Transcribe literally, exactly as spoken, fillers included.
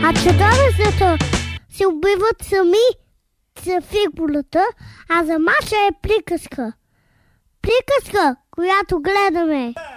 А чудовищата се убиват сами с фигурата, а за Маша е приказка. Приказка, която гледаме.